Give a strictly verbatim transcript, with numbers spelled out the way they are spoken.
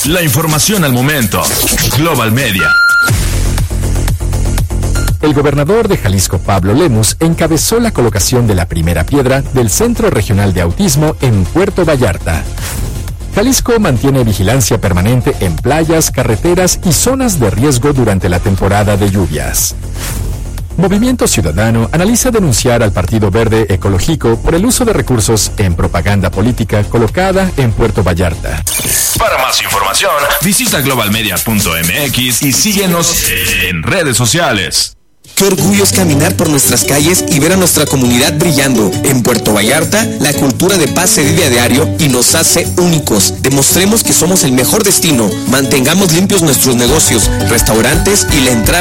La información al momento. Global Media. El gobernador de Jalisco, Pablo Lemus, encabezó la colocación de la primera piedra del Centro Regional de Autismo en Puerto Vallarta. Jalisco mantiene vigilancia permanente en playas, carreteras y zonas de riesgo durante la temporada de lluvias. Movimiento Ciudadano analiza denunciar al Partido Verde Ecológico por el uso de recursos en propaganda política colocada en Puerto Vallarta. Para más información, visita global media punto m x y síguenos en redes sociales. Qué orgullo es caminar por nuestras calles y ver a nuestra comunidad brillando. En Puerto Vallarta, la cultura de paz se vive a diario y nos hace únicos. Demostremos que somos el mejor destino. Mantengamos limpios nuestros negocios, restaurantes y la entrada